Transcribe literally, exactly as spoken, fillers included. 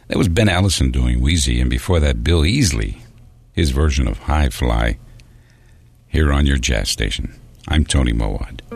That was Ben Allison doing Wheezy, and before that, Bill Easley, his version of High Fly, here on your jazz station. I'm Tony Mowat.